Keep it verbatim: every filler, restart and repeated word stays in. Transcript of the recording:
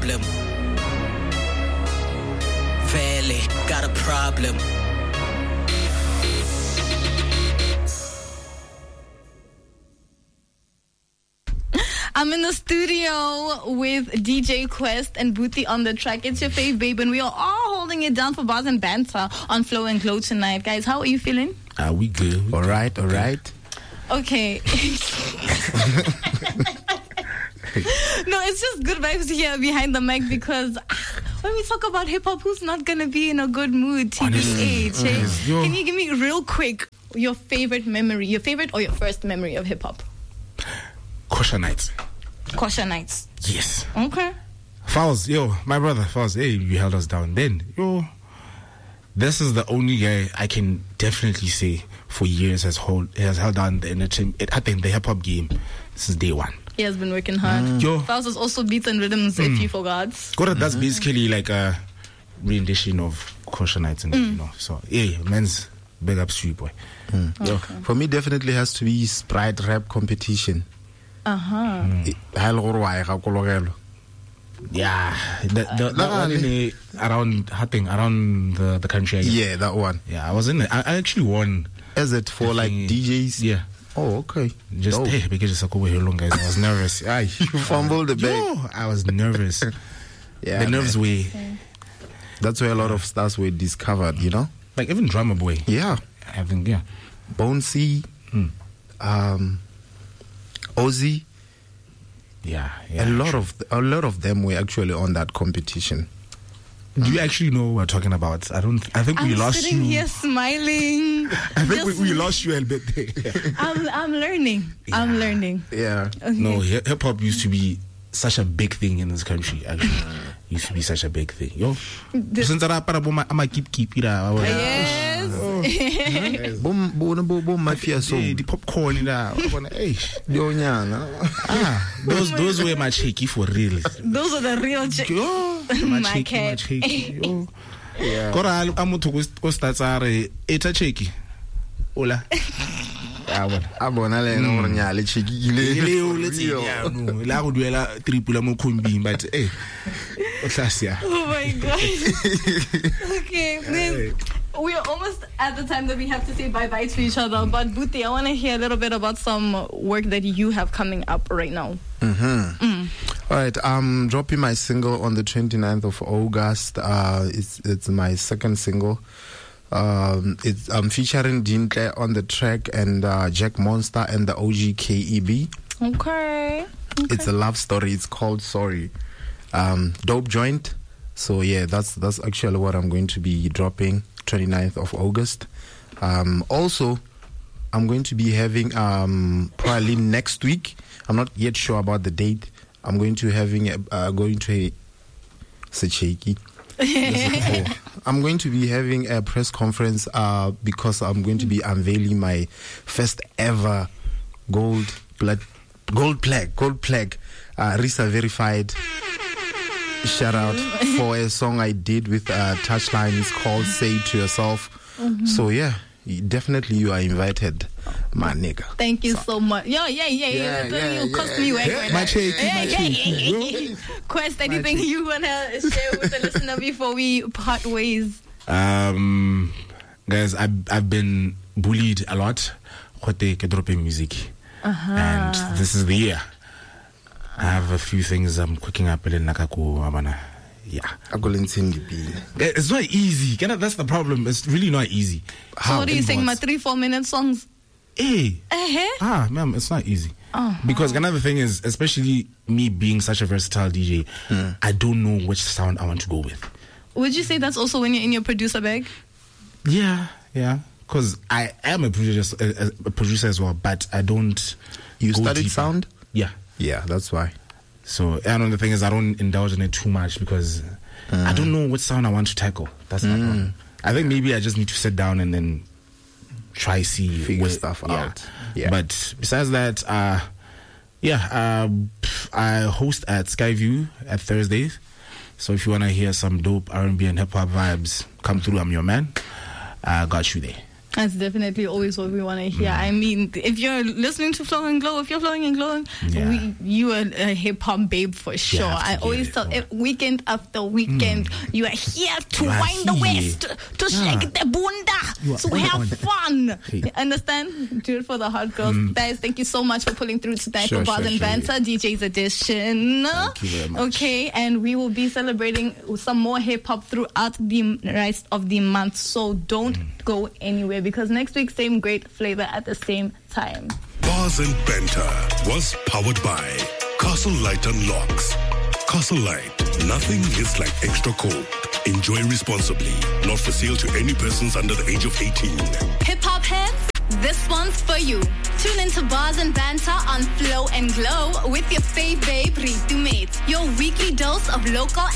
problem. Fairly got a problem. I'm in the studio with D J Quest and Booty on the track. It's your fave, babe, and we are all holding it down for bars and banter on Flow and Glow tonight. Guys, how are you feeling? Are uh, we good? All right, all right. Okay. No, it's just good vibes here behind the mic because when we talk about hip-hop, who's not going to be in a good mood? T B H, eh? Can you give me real quick your favorite memory, your favorite or your first memory of hip-hop? Kosher Nights. Kosher Nights. Yes. Okay. Fowls, yo, my brother, Fowls, hey, you held us down. Then, yo, this is the only guy I can definitely say for years has hold has held down the entertainment, I think the hip-hop game since day one. He has been working hard. Mm. Yo, Fowls is also beats and rhythms, mm. if you forgot. Good, that's mm-hmm. basically like a rendition of Kosher Nights, and mm. you know. So, hey, man's big up, sweet boy. Mm. Okay. Yo, for me, definitely has to be Sprite rap competition. Uh-huh. Mm. Yeah, the, the, that one in the, around, I think, around the, the country. I guess. Yeah, that one. Yeah, I was in it. I, I actually won. Is it for like D Js? Yeah. Oh, okay. Just oh. Hey, because it's a cool long guys. I was nervous. I, you fumbled the bag. Yo, I was nervous. Yeah, the nerves way. Okay. That's where a lot of stars were discovered, you know? Like even Drummer Boy. Yeah. I think, yeah. Bonesy. Mm. Um... Ozzy, yeah, yeah, a lot of a lot of them were actually on that competition. Do you actually know what we're talking about? I don't. I think I'm we lost you. I'm sitting here smiling. I think we, we lost you a bit there. I'm I'm learning. Yeah. I'm learning. Yeah. Okay. No, hip hop used to be such a big thing in this country. Actually, used to be such a big thing. Yo, since I I'm keep keep it out. Yes. Boom, boom, boom, boom, mafia so the popcorn in there. Ah, those those were my cheeky for real. Those are the real cheeky. My cheeky, my cheeky. Yeah. Kora I'm to go start are eta cheeky. Ola. Abona le no nyale cheeky ile le let's yeah no la go duela triple mo khumbi but eh oh my god. Okay, then we are almost at the time that we have to say bye-bye to each other. But Booty, I want to hear a little bit about some work that you have coming up right now. Mm-hmm. Mm. All right, I'm dropping my single on the twenty-ninth of August. Uh, it's it's my second single. Um, it's, I'm featuring Dintle on the track and uh, Jack Monster and the O G K E B. Okay. okay. It's a love story. It's called Sorry. Um, dope joint. So yeah, that's that's actually what I'm going to be dropping twenty-ninth of August. Um, also, I'm going to be having um, probably next week. I'm not yet sure about the date. I'm going to having a, uh, going to a Secheki. I'm going to be having a press conference uh, because I'm going to be unveiling my first ever gold blood gold plaque gold plaque uh, RISA verified. Shout out for a song I did with uh, Touchline. It's called Say It To Yourself. Mm-hmm. So yeah, definitely you are invited, my nigga. Thank you so, so much. Yo, yeah, yeah, yeah. yeah, yeah you cost me work. Yeah, my cheek, yeah, yeah, yeah, yeah. Quest, anything you want to share with the listener before we part ways? Um, guys, I've, I've been bullied a lot. Dropping music. Uh-huh. And this is the year. I have a few things I'm cooking up in Nakaku, Amana. Yeah. It's not easy. That's the problem. It's really not easy. How? So what do you think? My three, four minute songs? Hey. Uh-huh. Ah, ma'am, it's not easy. Uh-huh. Because another thing is, especially me being such a versatile D J, mm. I don't know which sound I want to go with. Would you say that's also when you're in your producer bag? Yeah, yeah. Because I am a producer, a, a producer as well, but I don't. You studied sound? Yeah. Yeah, that's why. So, and the thing is, I don't indulge in it too much because mm. I don't know what sound I want to tackle. That's my mm. problem. I think maybe I just need to sit down and then try see figure what, stuff yeah. out. Yeah. But besides that, uh, yeah, uh, I host at Skyview at Thursdays. So if you want to hear some dope R and B and hip hop vibes come through, I'm your man. I got you there. That's definitely always what we want to hear. Mm. I mean, if you're listening to Flow and Glow, if you're flowing and glowing, yeah. we, you are a hip hop babe for sure. I always tell it, weekend after weekend, mm. you are here to wind the west, to yeah. shake the bunda, to have fun. Hey. Understand? Do it for the hot girls. Mm. Guys, thank you so much for pulling through tonight sure, for Bars sure, and Banter, sure. D J's edition. Thank you very much. Okay, and we will be celebrating some more hip hop throughout the rest of the month. So don't mm. go anywhere, because next week, same great flavor at the same time. Bars and Banter was powered by Castle Light Unlocks. Castle Light, nothing is like extra cold. Enjoy responsibly. Not for sale to any persons under the age of eighteen. Hip hop heads, this one's for you. Tune into Bars and Banter on Flow and Glow with your fave babe, Ritu Mate. Your weekly dose of local